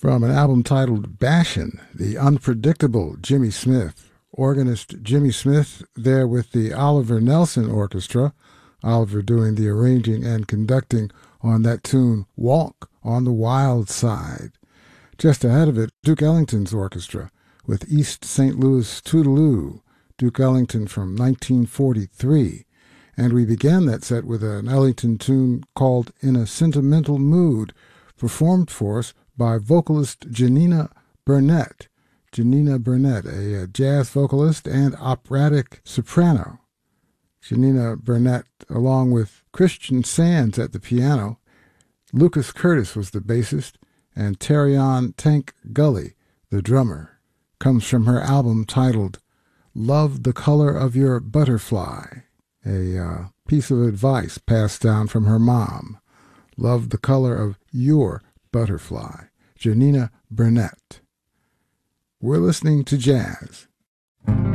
From an album titled Bashin', the unpredictable Jimmy Smith. Organist Jimmy Smith there with the Oliver Nelson Orchestra, Oliver doing the arranging and conducting on that tune Walk on the Wild Side. Just ahead of it, Duke Ellington's orchestra with East St. Louis Toodaloo, Duke Ellington from 1943. And we began that set with an Ellington tune called In a Sentimental Mood, performed for us by vocalist Janina Burnett. Janina Burnett, a jazz vocalist and operatic soprano. Janina Burnett, along with Christian Sands at the piano. Lucas Curtis was the bassist, and Terrion Tank Gully, the drummer. Comes from her album titled Love the Color of Your Butterfly, a piece of advice passed down from her mom. Love the color of your butterfly. Janina Burnett. We're listening to jazz.